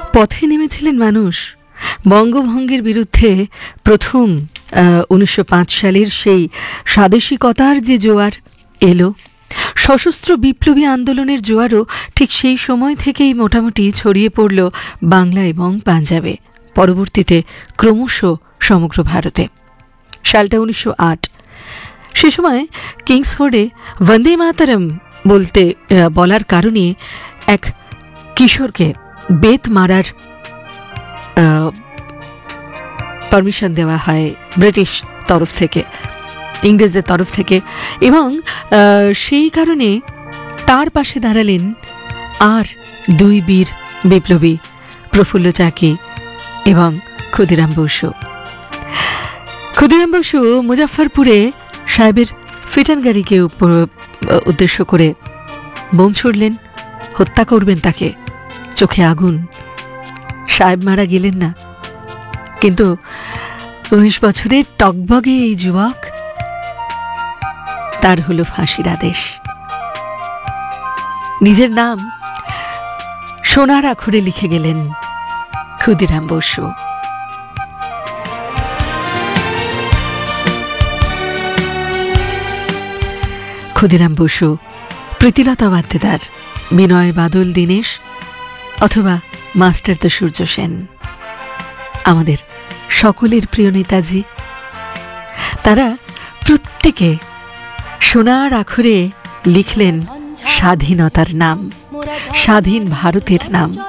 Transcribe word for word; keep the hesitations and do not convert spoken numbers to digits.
পথে নেমেছিলেন মানুষ। বঙ্গভঙ্গের বিরুদ্ধে প্রথম উনিশশো পাঁচ সালের সেই স্বাদেশিকতার যে জোয়ার এলো, সশস্ত্র বিপ্লবী আন্দোলনের জোয়ারও ঠিক সেই সময় থেকেই মোটামুটি ছড়িয়ে পড়ল বাংলা এবং পাঞ্জাবে, পরবর্তীতে ক্রমশ সমগ্র ভারতে। সালটা উনিশশো আট। সে সময় কিংসফোর্ডে বন্দে মাতরম বলতে বলার কারণে এক কিশোরকে বেত মারার পারমিশন দেওয়া হয় ব্রিটিশ তরফ থেকে, ইংরেজদের তরফ থেকে, এবং সেই কারণে তার পাশে দাঁড়ালেন আর দুই বীর বিপ্লবী, প্রফুল্ল চাকি এবং ক্ষুদিরাম বসু। ক্ষুদিরাম বসু মুজাফফরপুরে সাহেবের ফিটান গাড়িকে উদ্দেশ্য করে বোম ছুড়লেন, হত্যা করবেন তাকে, চোখে আগুন। সাহেব মারা গেলেন না, কিন্তু উনিশ বছরের টকবগে এই যুবক, তার হলো ফাঁসির আদেশ। নিজের নাম সোনার আখরে লিখে গেলেন ক্ষুদিরাম বসু। ক্ষুদিরাম বসু, প্রীতিলতা ওয়াদ্দেদার, বিনয় বাদল দীনেশ অথবা মাস্টার দ্য সূর্য সেন, আমাদের সকলের প্রিয় নেতাজি। তারা প্রত্যেকে সোনার আখরে লিখলেন স্বাধীনতার নাম, স্বাধীন ভারতের নাম।